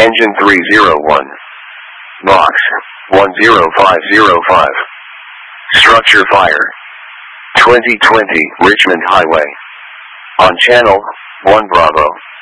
Engine 301. Box 10505. Structure fire. 2020 Richmond Highway. On channel 1 Bravo.